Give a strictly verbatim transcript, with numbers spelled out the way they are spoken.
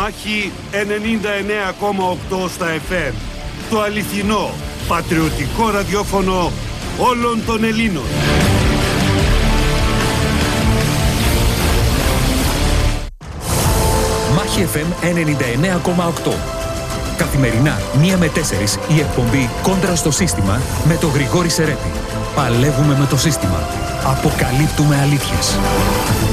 Μάχη ενενήντα εννέα κόμμα οκτώ στα εφ εμ. Το αληθινό, πατριωτικό ραδιόφωνο όλων των Ελλήνων. Μάχη εφ εμ ενενήντα εννέα κόμμα οκτώ. Καθημερινά, μία με τέσσερις, η εκπομπή «Κόντρα στο σύστημα» με τον Γρηγόρη Σερέπη. Παλεύουμε με το σύστημα. Αποκαλύπτουμε αλήθειες.